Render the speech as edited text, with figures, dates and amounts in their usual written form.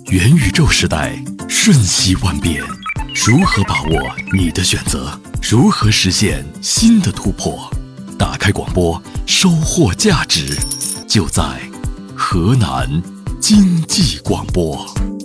元宇宙时代瞬息万变，如何把握你的选择？如何实现新的突破？打开广播，收获价值，就在河南经济广播。